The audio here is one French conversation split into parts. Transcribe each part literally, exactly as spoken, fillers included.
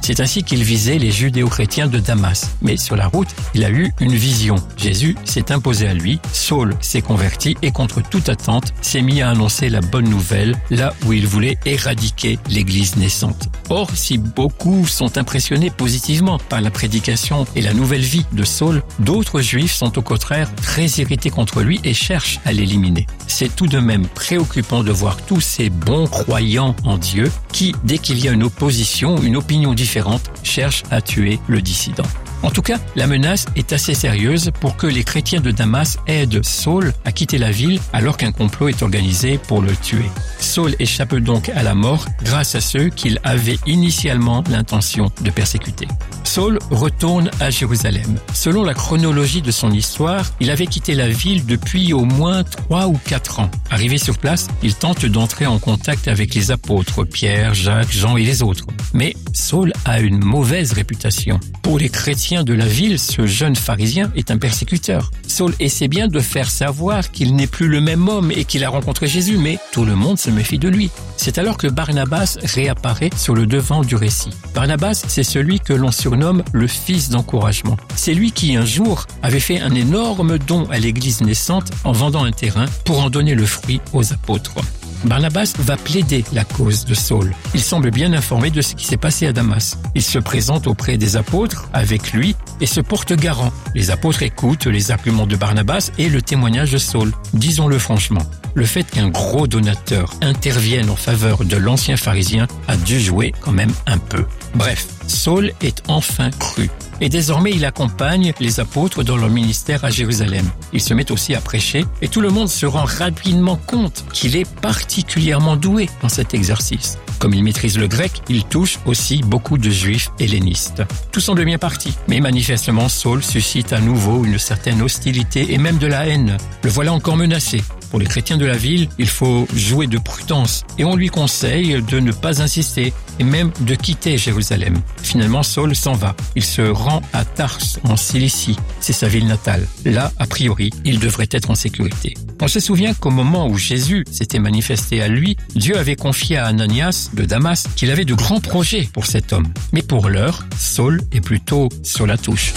C'est ainsi qu'il visait les judéo-chrétiens de Damas. Mais sur la route, il a eu une vision. Jésus s'est imposé à lui, Saul s'est converti et contre toute attente, s'est mis à annoncer la bonne nouvelle là où il voulait éradiquer l'Église naissante. Or, si beaucoup sont impressionnés positivement par la prédication et la nouvelle vie de Saul, d'autres juifs sont au contraire très irrités contre lui et cherchent à l'éliminer. C'est tout de même préoccupant de voir tous ces bons croyants en Dieu qui, dès qu'il y a une opposition, une opinion différente, cherchent à tuer le dissident. En tout cas, la menace est assez sérieuse pour que les chrétiens de Damas aident Saul à quitter la ville alors qu'un complot est organisé pour le tuer. Saul échappe donc à la mort grâce à ceux qu'il avait initialement l'intention de persécuter. Saul retourne à Jérusalem. Selon la chronologie de son histoire, il avait quitté la ville depuis au moins trois ou quatre ans. Arrivé sur place, il tente d'entrer en contact avec les apôtres, Pierre, Jacques, Jean et les autres. Mais Saul a une mauvaise réputation. Pour les chrétiens de la ville, ce jeune pharisien est un persécuteur. Saul essaie bien de faire savoir qu'il n'est plus le même homme et qu'il a rencontré Jésus, mais tout le monde se méfie de lui. C'est alors que Barnabas réapparaît sur le devant du récit. Barnabas, c'est celui que l'on surnomme le fils d'encouragement. C'est lui qui, un jour, avait fait un énorme don à l'église naissante en vendant un terrain pour en donner le fruit aux apôtres. Barnabas va plaider la cause de Saul. Il semble bien informé de ce qui s'est passé à Damas. Il se présente auprès des apôtres avec lui et se porte garant. Les apôtres écoutent les arguments de Barnabas et le témoignage de Saul. Disons-le franchement, le fait qu'un gros donateur intervienne en faveur de l'ancien pharisien a dû jouer quand même un peu. Bref, Saul est enfin cru. Et désormais, il accompagne les apôtres dans leur ministère à Jérusalem. Il se met aussi à prêcher et tout le monde se rend rapidement compte qu'il est particulièrement doué dans cet exercice. Comme il maîtrise le grec, il touche aussi beaucoup de juifs hellénistes. Tout semble bien parti, mais manifestement, Saul suscite à nouveau une certaine hostilité et même de la haine. Le voilà encore menacé. Pour les chrétiens de la ville, il faut jouer de prudence et on lui conseille de ne pas insister et même de quitter Jérusalem. Finalement, Saul s'en va. Il se rend à Tars, en Cilicie. C'est sa ville natale. Là, a priori, il devrait être en sécurité. On se souvient qu'au moment où Jésus s'était manifesté à lui, Dieu avait confié à Ananias de Damas qu'il avait de grands projets pour cet homme. Mais pour l'heure, Saul est plutôt sur la touche.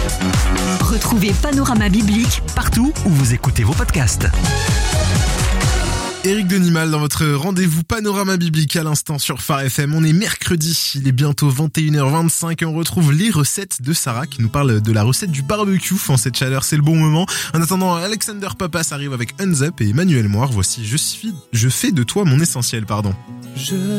Retrouvez Panorama Biblique partout où vous écoutez vos podcasts. Éric Denimal dans votre rendez-vous Panorama Biblique à l'instant sur Phare F M. On est mercredi, il est bientôt vingt et une heures vingt-cinq et on retrouve les recettes de Sarah qui nous parle de la recette du barbecue. En cette chaleur, c'est le bon moment. En attendant, Alexander Papas arrive avec Hands Up et Emmanuel Moir. Voici Je suis, je fais de toi mon essentiel, pardon. Je